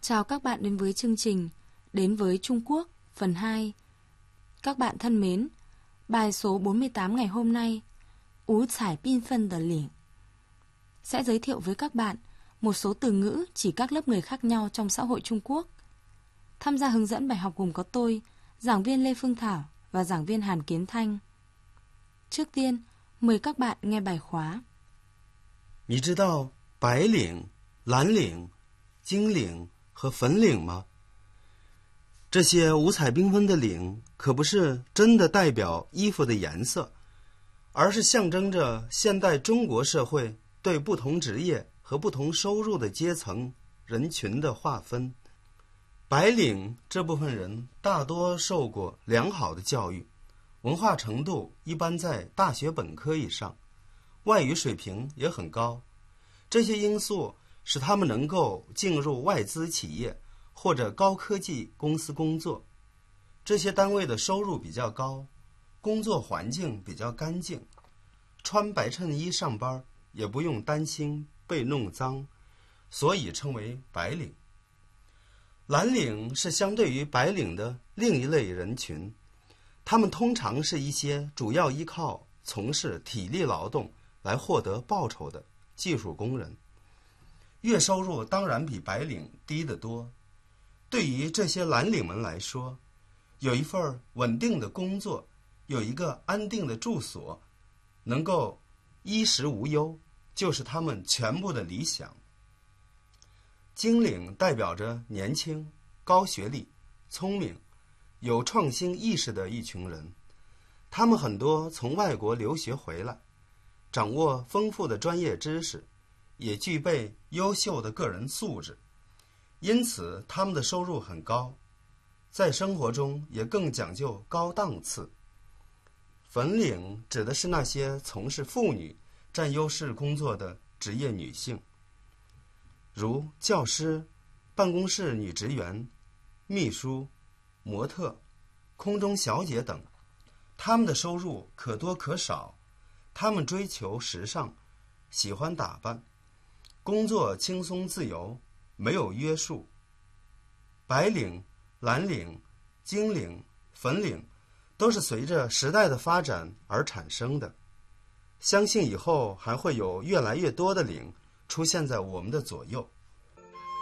Chào các bạn đến với chương trình Đến với Trung Quốc phần 2. Các bạn thân mến, bài số 48 ngày hôm nay, Ú Thải Bin Phân Đờ Liễn, sẽ giới thiệu với các bạn một số từ ngữ chỉ các lớp người khác nhau trong xã hội Trung Quốc. Tham gia hướng dẫn bài học gồm có tôi, giảng viên Lê Phương Thảo và giảng viên Hàn Kiến Thanh. Trước tiên, mời các bạn nghe bài khóa. 你知道白领、蓝领、金领和粉领吗？这些五彩缤纷的领可不是真的代表衣服的颜色，而是象征着现代中国社会对不同职业和不同收入的阶层人群的划分。白领这部分人大多受过良好的教育，文化程度一般在大学本科以上，外语水平也很高，这些因素使他们能够进入外资企业或者高科技公司工作。这些单位的收入比较高，工作环境比较干净，穿白衬衣上班也不用担心被弄脏，所以称为白领。蓝领是相对于白领的另一类人群，他们通常是一些主要依靠从事体力劳动来获得报酬的技术工人，月收入当然比白领低得多。对于这些蓝领们来说，有一份稳定的工作，有一个安定的住所，能够衣食无忧，就是他们全部的理想。金领代表着年轻、高学历、聪明、有创新意识的一群人，他们很多从外国留学回来，掌握丰富的专业知识，也具备优秀的个人素质，因此他们的收入很高，在生活中也更讲究高档次。粉领指的是那些从事妇女占优势工作的职业女性，如教师、办公室女职员、秘书、模特、空中小姐等，他们的收入可多可少，他们追求时尚，喜欢打扮，工作轻松自由，没有约束。白领、蓝领、金领、粉领都是随着时代的发展而产生的，相信以后还会有越来越多的领出现在我们的左右。